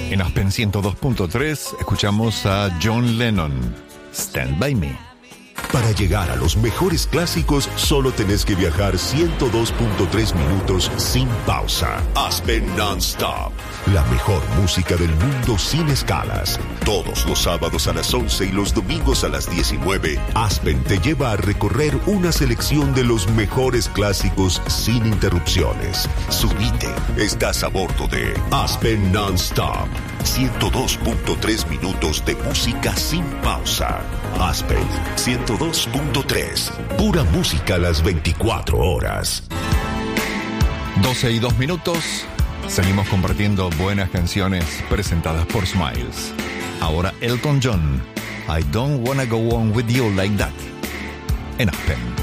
En Aspen 102.3 escuchamos a John Lennon, Stand By Me. Para llegar a los mejores clásicos, solo tenés que viajar 102.3 minutos sin pausa. Aspen Non-Stop. La mejor música del mundo sin escalas. Todos los sábados a las 11 y los domingos a las 19, Aspen te lleva a recorrer una selección de los mejores clásicos sin interrupciones. Subite, estás a bordo de Aspen Non-Stop. 102.3 minutos de música sin pausa. Aspen 102.3. Pura música a las 24 horas. 12 y 2 minutos. Seguimos compartiendo buenas canciones presentadas por Smiles. Ahora Elton John, I Don't Wanna Go On With You Like That. En Aspen.